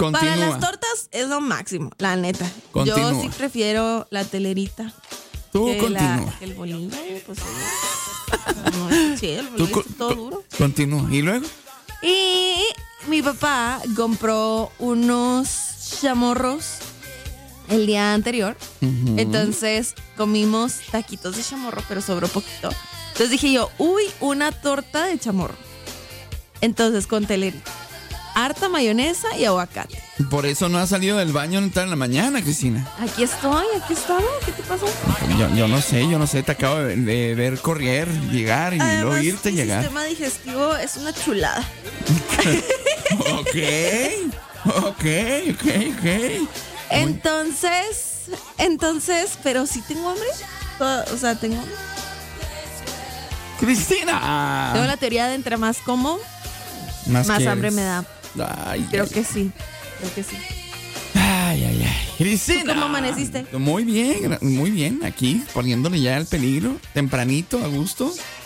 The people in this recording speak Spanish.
Continúa. Para las tortas es lo máximo, la neta. Continúa. Yo sí prefiero la telerita. Tú que continúa. el bolillo, pues no, sí, el bolillo es todo duro. Continúa. ¿Y luego? Y mi papá compró unos chamorros el día anterior. Entonces comimos taquitos de chamorro, pero sobró poquito. Entonces dije yo, una torta de chamorro. Entonces con telerita, harta mayonesa y aguacate. Por eso no has salido del baño en la mañana, Cristina. Aquí estoy. ¿Qué te pasó? Yo no sé, te acabo de ver correr, llegar y Además, luego irte, mi llegar. sistema digestivo es una chulada. Ok. Entonces, pero sí tengo hambre. Tengo hambre. Cristina. Tengo la teoría de entre más como, más hambre me da. Creo que sí. Ay. Cristina. ¿Tú cómo amaneciste? Muy bien, aquí poniéndole ya el peligro, tempranito, a gusto.